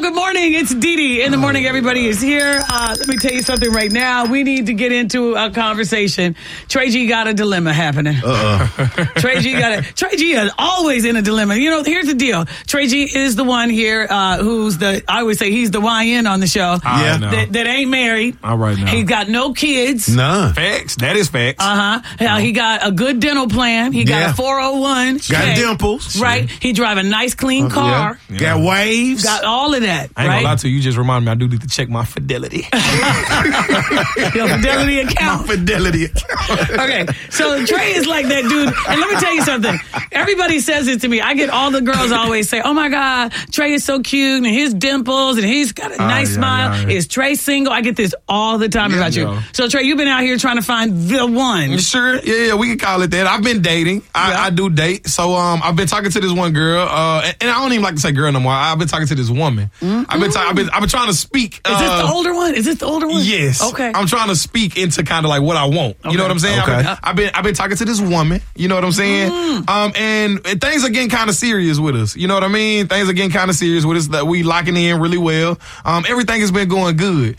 good morning. It's Dee Dee. In the morning, everybody is here. Let me tell you something right now. We need to get into a conversation. Trey G got a dilemma happening. Trey G is always in a dilemma. You know, here's the deal. Trey G is the one here who's I always say he's the YN on the show. That ain't married. All right now. He got no kids. None. Facts. That is facts. He got a good dental plan. He got a 401. Got dimples. Right. He drive a nice, clean car. Yeah. Got waves. Got all of that. I ain't gonna lie to you. You just remind me I do need to check my fidelity. Your fidelity account. My fidelity account. Okay. So Trey is like that dude. And let me tell you something. Everybody says it to me. I get all the girls always say, oh my God, Trey is so cute and his dimples and he's got a nice smile. Is Trey single? I get this all the time about you. So Trey, you've been out here trying to find the one. Sure. Yeah, we can call it that. I've been dating. I do date. So I've been talking to this one girl, and I don't even like to say girl no more. I've been talking to this woman. I've been trying to speak. Is this the older one? Yes. Okay. I'm trying to speak into kind of like what I want. You know what I'm saying? Okay. I've been talking to this woman. You know what I'm saying? And things are getting kind of serious with us. You know what I mean? Things are getting kind of serious with us. That we locking in really well. Everything has been going good.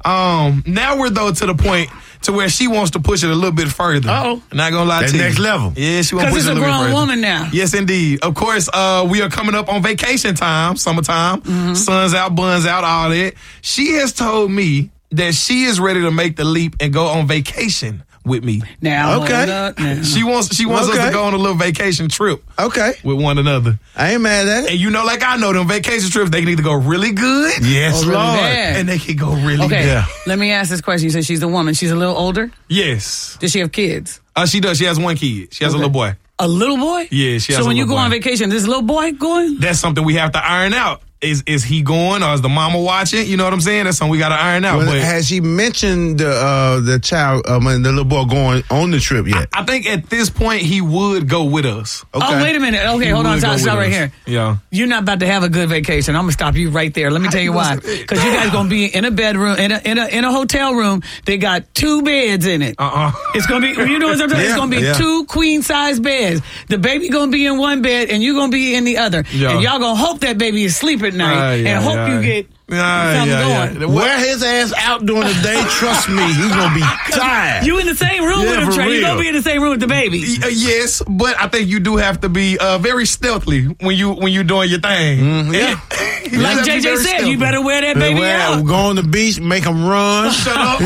Now we're though to the point to where she wants to push it a little bit further. Not gonna lie to you. Next level. Yeah, she wants to push it a little bit further. Because it's a grown woman now. Yes, indeed. Of course, we are coming up on vacation time, summertime. Sun's out, buns out, all that. She has told me that she is ready to make the leap and go on vacation with me. Now, she wants us to go on a little vacation trip. With one another. I ain't mad at it. And you know, like I know, them vacation trips, they can either go really good. Yes, really Lord. bad. And they can go really bad. Let me ask this question. You said she's a woman. She's a little older? Yes. Does she have kids? She does. She has one kid. She has a little boy. A little boy? Yeah, she has a little boy. So when you go on vacation, is this little boy going? That's something we have to iron out. Is he going or is the mama watching? You know what I'm saying? That's something we got to iron out. Well, but has she mentioned the child, the little boy going on the trip yet? I think at this point he would go with us. Okay. Oh, wait a minute. Okay, hold on. Stop right here. Yeah. You're not about to have a good vacation. I'm going to stop you right there. Let me tell you why. Because you guys going to be in a bedroom, in a hotel room. They got 2 beds in it. It's going to be, you know what I'm saying? It's going to be 2 queen-size beds. The baby going to be in one bed and you're going to be in the other. Yeah. And y'all going to hope that baby is asleep at night and hope you get something going. Wear his ass out during the day. Trust me, he's going to be tired. You in the same room with him, Trey. You're going to be in the same room with the baby. Yes, but I think you do have to be very stealthily when you doing your thing. Yeah. Like JJ said, you better wear that baby out. Go on the beach, make him run. Shut up.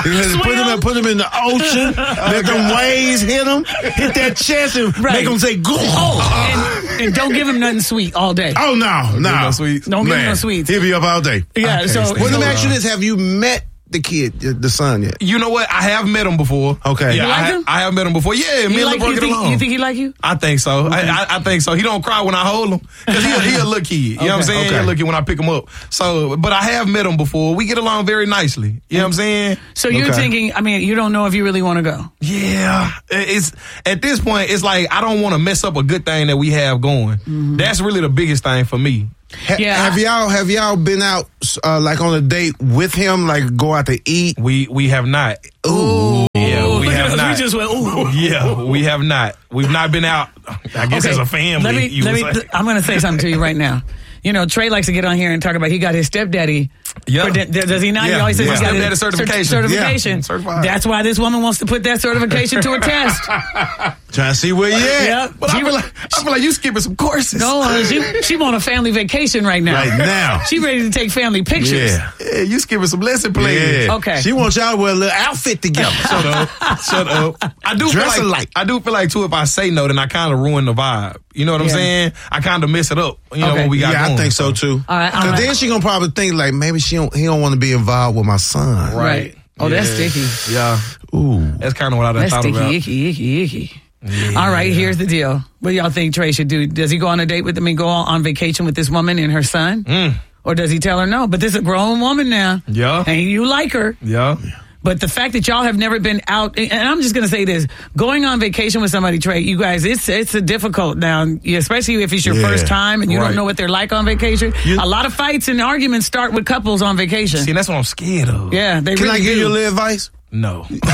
Put him in the ocean. Let them waves hit him. Hit that chest and make him say, go. And don't give him nothing sweet all day. Oh, no. No sweets. Don't give him no sweets. He'll be up all day. Yeah, so let me ask you this. Have you met the kid, the son yet? You know what? I have met him before. Okay. Yeah, you like him? I have met him before. Yeah, me and LeBron get along. You think he like you? I think so. Okay. I think so. He don't cry when I hold him. Because he a little kid. You know what I'm saying? He a little kid when I pick him up. So, but I have met him before. We get along very nicely. You know what I'm saying? So you're thinking, I mean, you don't know if you really want to go. Yeah. It's at this point, it's like I don't want to mess up a good thing that we have going. That's really the biggest thing for me. Have y'all been out like on a date with him, like go out to eat? We have not. Ooh. Yeah, we have not. We just went, ooh. Yeah, we have not. We've not been out, I guess, as a family. I'm going to say something to you right now. You know, Trey likes to get on here and talk about he got his stepdaddy. Yeah. Does he not? Yeah. He always says My he's got stepdaddy his certification. Certification. That's why this woman wants to put that certification to a test. Trying to see where you at. Yeah. But I feel like you skipping some courses. No, she want a family vacation right now. Right now. She ready to take family pictures. Yeah, you skipping some lesson plans. Yeah. Okay. She wants y'all to wear a little outfit together. Shut up. I do feel like too, if I say no, then I kind of ruin the vibe. You know what I'm saying? I kind of mess it up. You know what we got going. I think so too. All right. Because then she gonna probably think like maybe he don't want to be involved with my son. Right. Oh, that's sticky. Yeah. Ooh. That's kind of what I done thought about. That's sticky, icky. Yeah. All right, here's the deal. What do y'all think Trey should do? Does he go on a date with them and go on vacation with this woman and her son? Or does he tell her no? But this is a grown woman now. Yeah. And you like her. Yeah. But the fact that y'all have never been out, and I'm just going to say this, going on vacation with somebody, Trey, you guys, it's a difficult now, especially if it's your first time and you don't know what they're like on vacation. A lot of fights and arguments start with couples on vacation. See, that's what I'm scared of. Yeah, they Can really I give do. you a little advice? No. He meant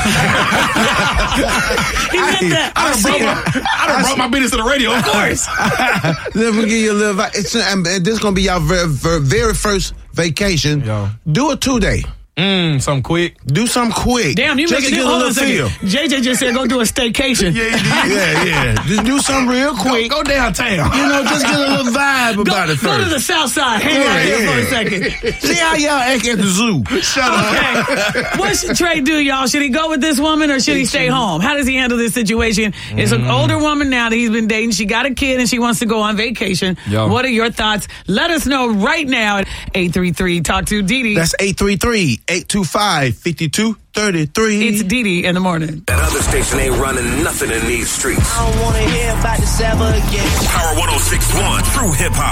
that. I done brought my business to the radio, of course. Let me give you a little advice. This is going to be your very first vacation, do a 2-day. Something quick. Do something quick. Damn, you just make it. Hold on a second. JJ just said go do a staycation. Yeah. Just do something real quick. Go downtown. Just get a little vibe about it first. Go to the south side. Hang out here for a second. See how y'all act at the zoo. Shut up. What should Trey do, y'all? Should he go with this woman or should he stay home? How does he handle this situation? It's an older woman now that he's been dating. She got a kid and she wants to go on vacation. What are your thoughts? Let us know right now at 833 Talk to Didi. That's 833-825-5233. It's Didi in the morning. That other station ain't running nothing in these streets. I don't want to hear about this ever again. Power 106.1 True Hip Hop.